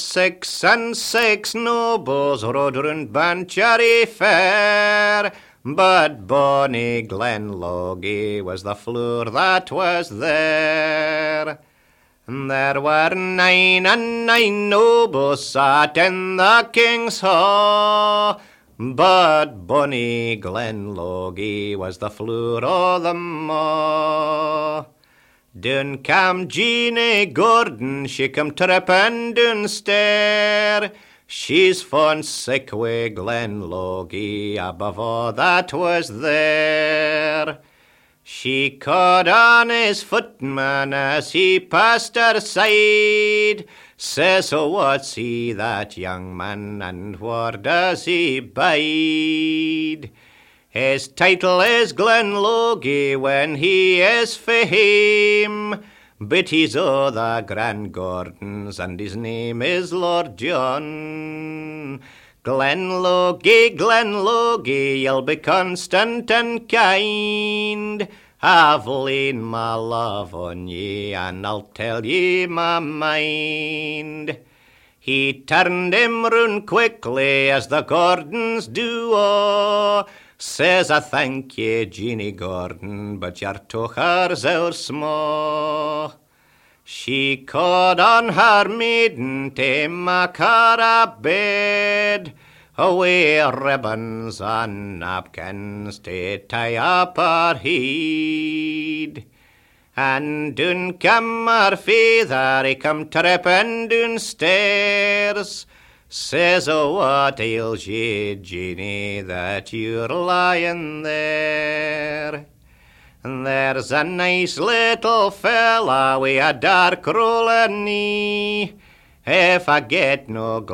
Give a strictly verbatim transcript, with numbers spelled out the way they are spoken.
Six and six nobles rode round Banchory Fair, but bonny Glenloggie was the floor that was there. There were nine and nine nobles sat in the king's hall, but bonny Glenloggie was the floor o' them all. Doon cam Jeanie Gordon, she come trippin' doon stair. She's fond sick wi' Glenloggie above all that was there. She caught on his footman as he passed her side. Says, oh, what's he, that young man, and where does he bide? His title is Glenloggie when he is fame, but he's o' the Grand Gordons, and his name is Lord John. Glenloggie, Glenloggie, you'll be constant and kind. I've lain my love on ye, and I'll tell ye my mind. He turned him round quickly, as the Gordons do o'. Says, I thank ye, Jeanie Gordon, but your tocher's ower sma'. She called on her maiden to mak her a bed, away ribbons and napkins to tie up her head. And doon cam her father, he come trippin' doonstairs. Says, oh, what ails ye, Jeanie, that you're lying there? There's a nice little fella wi' a dark rollin' knee. If I get no